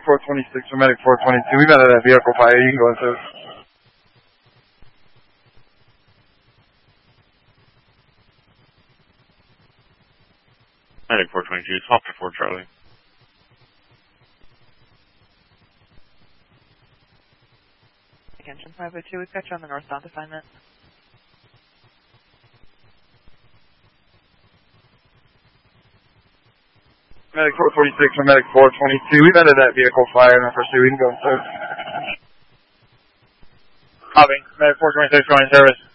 426 for medic 422. We've had that vehicle fire. You can go in service. Medic 422, swap to 4 Charlie. Engine 502, we've got you on the northbound assignment. Medic 446 for medic 422. We've ended that vehicle fire in our pursuit. We can go in service. Copy. Medic 426 going in service.